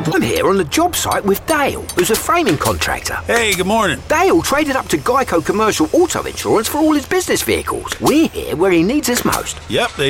I'm here on the job site with Dale, who's a framing contractor. Hey, good morning. Dale traded up to Geico Commercial Auto Insurance for all his business vehicles. We're here where he needs us most. Yep, they